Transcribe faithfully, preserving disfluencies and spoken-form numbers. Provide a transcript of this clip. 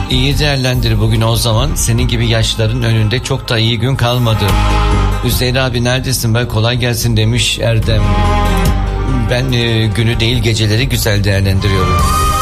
İyi değerlendir bugün o zaman. Senin gibi yaşların önünde çok da iyi gün kalmadı. Hüseyin abi neredesin be, kolay gelsin demiş Erdem. Ben e, günü değil geceleri güzel değerlendiriyorum.